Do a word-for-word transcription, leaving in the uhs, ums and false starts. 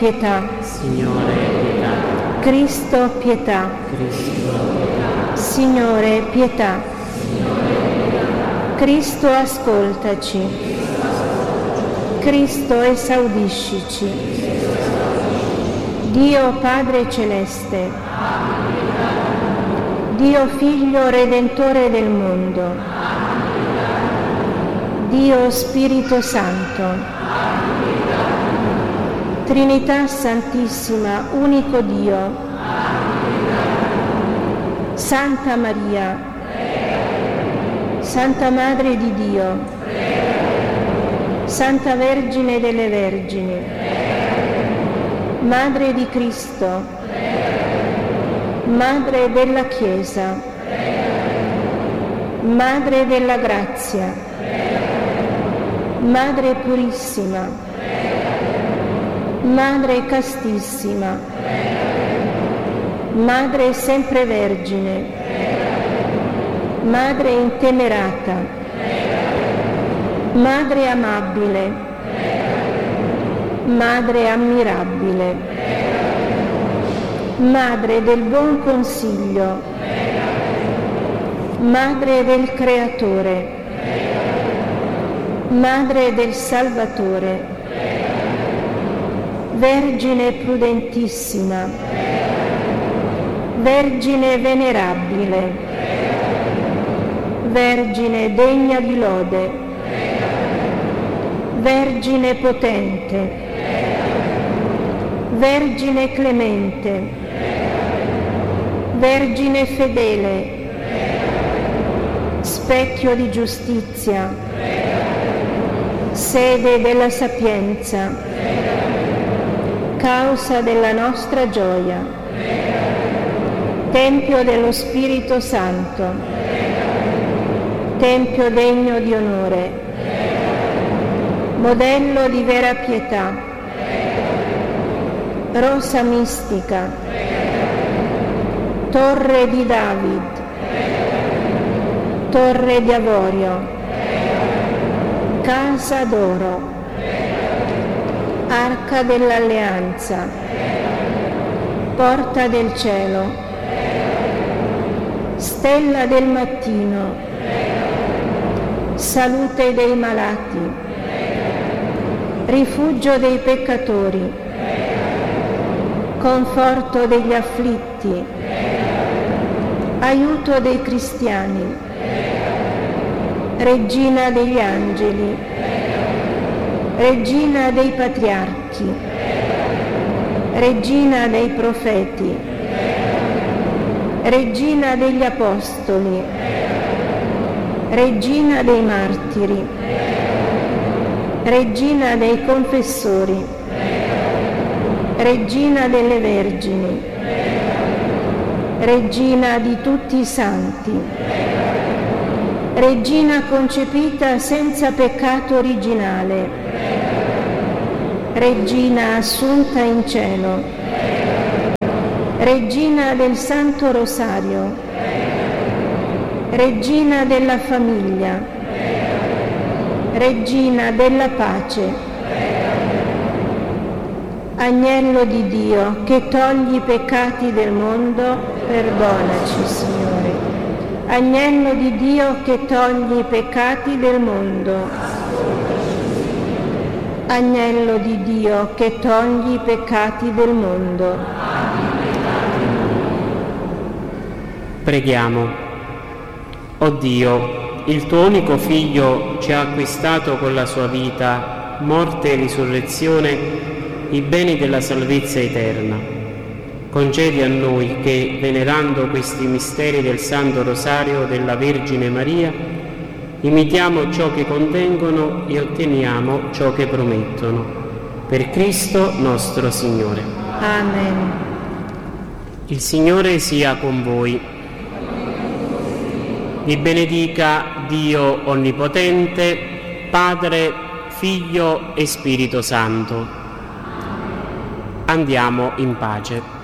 Pietà. Signore, pietà. Cristo, pietà. Cristo, pietà. Signore, pietà. Signore, pietà. Cristo, ascoltaci. Cristo, esaudiscici. Dio Padre Celeste, Dio Figlio Redentore del mondo, Dio Spirito Santo, Trinità Santissima, unico Dio, Santa Maria, Santa Madre di Dio, Santa Vergine delle Vergini, Madre di Cristo, Madre della Chiesa, Madre della Grazia, Madre Purissima, Madre Castissima, Madre Sempre Vergine, Madre Intemerata, Madre Amabile, Madre Ammirabile, Madre del Buon Consiglio, Madre del Creatore, Madre del Salvatore, Vergine prudentissima, Vergine venerabile, Vergine degna di lode, Vergine potente, Vergine clemente, Vergine fedele, specchio di giustizia, sede della sapienza, causa della nostra gioia, Tempio dello Spirito Santo, Tempio degno di onore, modello di vera pietà, rosa mistica, torre di David, torre di avorio, casa d'oro, arca dell'alleanza, porta del cielo, stella del mattino, salute dei malati, rifugio dei peccatori, conforto degli afflitti, aiuto dei cristiani, regina degli angeli, regina dei patriarchi, regina dei profeti, regina degli apostoli, regina dei martiri, regina dei confessori, regina delle vergini, regina di tutti i santi, regina concepita senza peccato originale, regina assunta in cielo, regina del Santo Rosario, regina della famiglia, regina della pace, agnello di Dio che togli i peccati del mondo, perdonaci, Signore. Agnello di Dio che togli i peccati del mondo, Agnello di Dio che togli i peccati del mondo. Preghiamo. O Dio, il tuo unico Figlio ci ha acquistato con la sua vita, morte e risurrezione, i beni della salvezza eterna. Concedi a noi che, venerando questi misteri del Santo Rosario della Vergine Maria, imitiamo ciò che contengono e otteniamo ciò che promettono. Per Cristo nostro Signore. Amen. Il Signore sia con voi. Vi benedica Dio Onnipotente, Padre, Figlio e Spirito Santo. Andiamo in pace.